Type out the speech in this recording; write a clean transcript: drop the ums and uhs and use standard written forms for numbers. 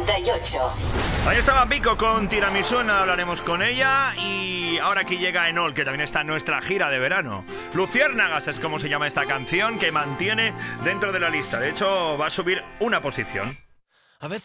58. Ahí estaba Vico con Tiramisú, en nada hablaremos con ella. Y ahora aquí llega Enol, que también está en nuestra gira de verano. Luciérnagas es como se llama esta canción, que mantiene dentro de la lista. De hecho, va a subir una posición. A veces